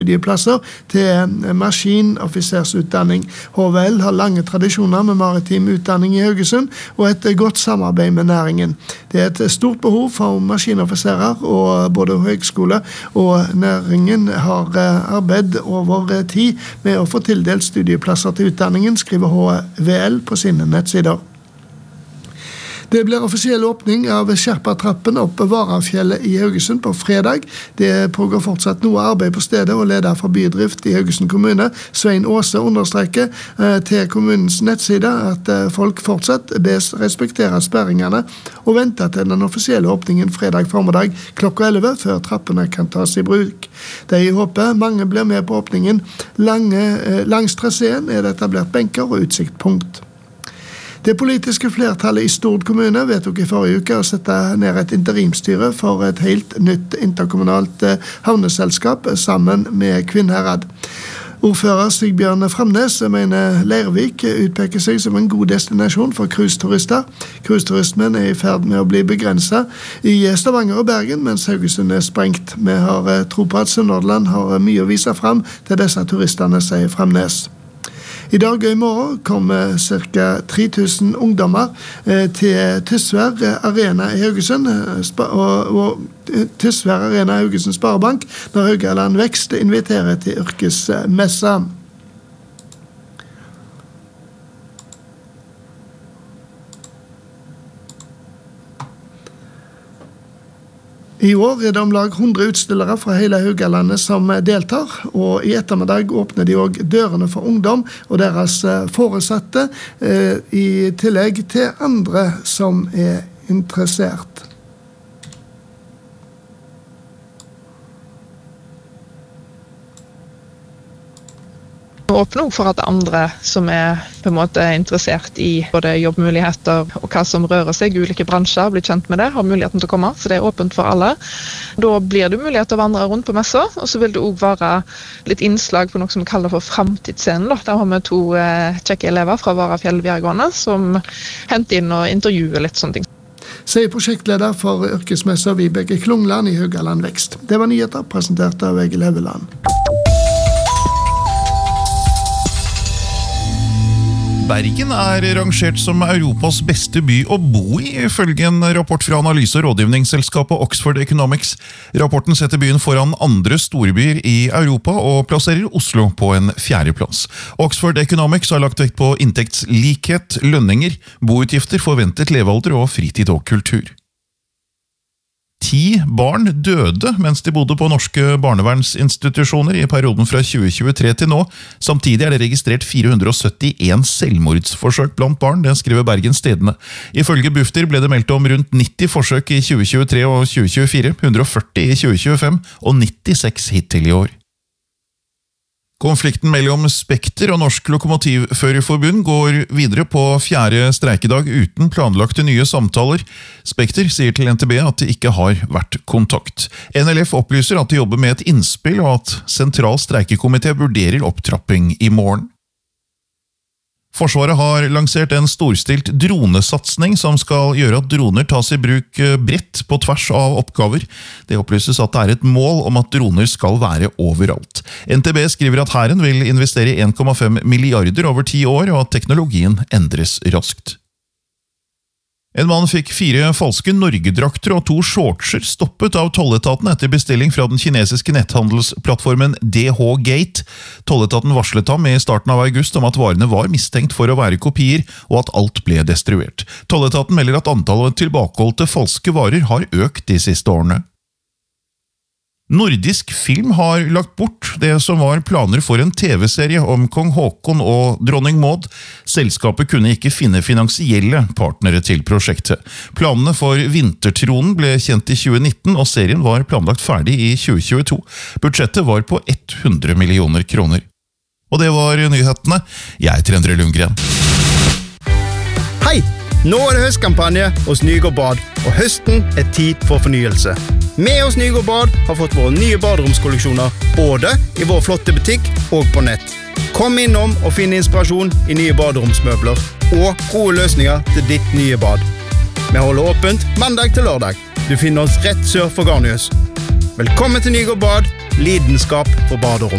studieplasser til maskinoffisersutdanning. HVL har lange tradisjoner med maritim utdanning i Haugesund og et godt samarbeid med næringen. Det et stort behov for maskinoffiserer, og både høgskole og næringen har arbeidet over tid med å få tildelt studieplasser til utdanningen, skriver HVL på sine nettsider. Det blir offisiell åpning av Skjerpa-trappen opp Varafjellet i Haugesund på fredag. Det pågår fortsatt noe arbeid på stedet, og leder for bydrift i Haugesund kommune, Svein Åse, understreker til kommunens nettside at folk fortsatt bes respektere sperringene og vente til den offisielle åpningen fredag formiddag klokka 11 før trappene kan tas i bruk. De håper mange blir med på åpningen. Langs traseen det etablert benker og utsiktspunkt. Det politiske flertallet i Stord kommune vedtok i forrige uke å sette ned et interimstyre for et helt nytt interkommunalt havneselskap sammen med Kvinnherad. Ordfører Sigbjørn Framnes mener Leirvik utpeker seg som en god destinasjon for cruiseturister. Cruiseturismen i ferd med å bli begrenset i Stavanger og Bergen, mens Haugesund sprengt. Vi har tro på at Sunnhordland har mye å vise frem til disse turistene, sier Framnes. I dag og i morgen kommer ca. 3000 ungdommer til Tysvær Arena i Haugesund og Tysvær Arena i Haugesund Sparebank når Haugaland Vekst inviterer til yrkesmessa. I år det om lag 100 utstillere fra hele Haugalandet som deltar, og i ettermiddag åpner de også dørene for ungdom og deres foresatte, i tillegg til andre som interessert. Åpne opp for at andre som på en måte interessert i både jobbmuligheter og hva som rører seg i ulike bransjer, blir kjent med det, har muligheten til å komme, så det åpent for alle. Da blir det mulighet til å vandre rundt på messer, og så vil det også være litt innslag på noe som vi kaller for Framtidsscenen. Der har vi 2 kjekke elever fra Varafjell videregående som henter inn og intervjuer litt sånne ting. Sier prosjektleder for yrkesmesser Vibeke Klungland i Haugaland Vekst. Det var nyheter presentert av Egil Heveland. Bergen rangert som Europas beste by å bo i, ifølge en rapport fra analyse- og rådgivningsselskapet Oxford Economics. Rapporten setter byen foran andre storbyer i Europa og plasserer Oslo på en 4. plass. Oxford Economics har lagt vekt på inntektslikhet, lønninger, boutgifter, forventet levealder og fritid og kultur. 10 barn døde mens de bodde på norske barnevernsinstitusjoner i perioden fra 2023 til nå. Samtidig det registrert 471 selvmordsforsøk blant barn, det skriver Bergens Tidende. Ifølge Bufdir ble det meldt om rundt 90 forsøk i 2023 og 2024, 140 i 2025 og 96 hittil i år. Konflikten mellom Spekter og Norsk Lokomotivførerforbund går videre på 4. streikedag uten planlagte nye samtaler. Spekter sier til NTB at det ikke har vært kontakt. NLF opplyser at de jobber med et innspill og at sentral streikekomité vurderer opptrapping i morgen. Forsvaret har lansert en storstilt dronesatsning som skal gjøre at droner tas i bruk bredt på tvers av oppgaver. Det opplyses at det et mål om at droner skal være overalt. NTB skriver at hæren vil investere 1,5 milliarder over 10 år, og at teknologien endres raskt. En mann fikk 4 falske Norgedrakter og 2 shortser stoppet av tolletaten etter bestilling fra den kinesiske netthandelsplattformen DH-Gate. Tolletaten varslet ham i starten av august om at varene var mistenkt for å være kopier, og at alt ble destruert. Tolletaten melder at antallet tilbakeholdte falske varer har økt de siste årene. Nordisk Film har lagt bort det som var planer for en TV-serie om kong Håkon og dronning Maud. Selskapet kunne ikke finne finansielle partnere til prosjektet. Planene for Vintertronen ble kjent i 2019, og serien var planlagt ferdig i 2022. Budsjettet var på 100 millioner kroner. Og det var nyhetene. Jeg heter Endre Lundgren. Hei! Nå det høstkampanje hos Nygård Bad, og høsten tid for fornyelse. Vi hos Nygård Bad har fått våre nye baderomskolleksjoner, både i vår flotte butikk og på nett. Kom innom og finn inspirasjon i nye baderomsmøbler, og gode løsninger til ditt nye bad. Vi holder åpent mandag til lørdag. Du finner oss rett sør for Garnius. Velkommen til Nygård Bad, lidenskap for baderom.